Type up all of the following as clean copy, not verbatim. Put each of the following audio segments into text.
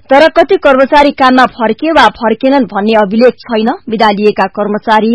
तर कति कर्मचारी काममा फर्के वा फर्केनन् भन्ने अभिलेख छैन। विदा लिएका कर्मचारी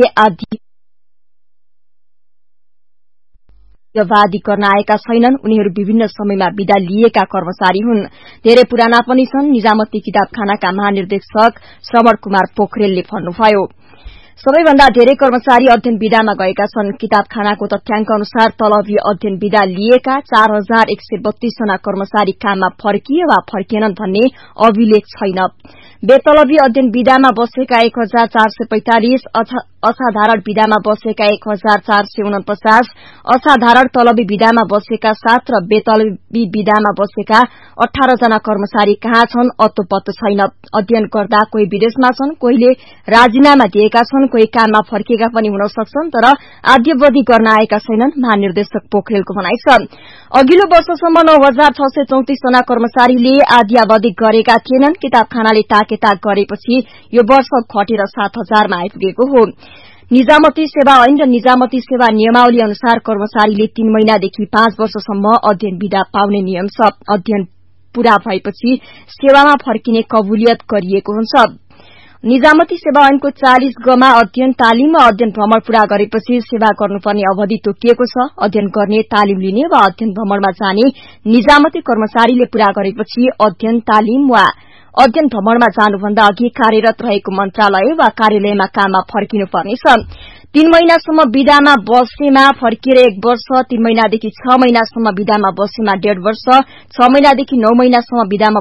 आद्यवादी गर्न आएका छैनन्। उनीहरू विभिन्न समयमा विदा लिएका कर्मचारी हुन्। धेरै पुराना पनि छन्। निजामती किताबखानाका महानिर्देशक श्रवण कुमार पोखरेलले भन्नुभयो। सबैभन्दा धेरै कर्मचारी अध्ययन विदामा गएका छन्। किताबखानाको तथ्याङ्क अनुसार तलबी अध्ययन विदा लिएका 4132 जना कर्मचारी काममा फर्किए वा फर्केनन् भन्ने अभिलेख छैन। बेतलबी अध्ययन विदामा बसेका 1445, असाधारण विदामा बसेका 1449, असाधारण तलबी विदामा बसेका 7 र बेतलबी विदामा बसेका 18 जना कर्मचारी कहाँ छन् अत्तो पत्तो छैन। अध्ययन गर्दा कोही विदेशमा छन्, कोहीले राजीनामा दिएका छन्, कोही काममा फर्केका पनि हुन सक्छन्, तर आद्यवधि गर्न आएका छैनन्। महानिर्देशक पोखरेलको भनाइ छ। अघिल्लो वर्षसम्म 9634 जना कर्मचारीले आद्यावधि गरेका थिएनन्। किताबखानाले ताकेताक गरेपछि यो वर्ष घटेर 7000 मा आइपुगेको हो। निजामती सेवा ऐन र निजामती सेवा नियमावली अनुसार कर्मचारीले 3 महिनादेखि 5 वर्षसम्म अध्ययन विदा पाउने नियम छ। अध्ययन पूरा भएपछि सेवामा फर्किने कबुलियत गरिएको हुन्छ। निजामती सेवा ऐनको 40 ग मा अध्ययन, तालिम वा अध्ययन भ्रमण पूरा गरेपछि सेवा गर्नुपर्ने अवधि तोकिएको छ। अध्ययन गर्ने, तालिम लिने वा अध्ययन भ्रमणमा जाने निजामती कर्मचारीले पूरा गरेपछि अध्ययन, तालिम वा अध्ययन भ्रमणमा जानुभन्दा अघि कार्यरत रहेको मन्त्रालय वा कार्यालयमा काममा फर्किनुपर्नेछ। 3 महिनासम्म विदामा बसेमा फर्किएर 1 वर्ष, 3 महिनादेखि 6 महिनासम्म विदामा बसेमा 1.5 वर्ष, 6 महिनादेखि 9 महिनासम्म विदामा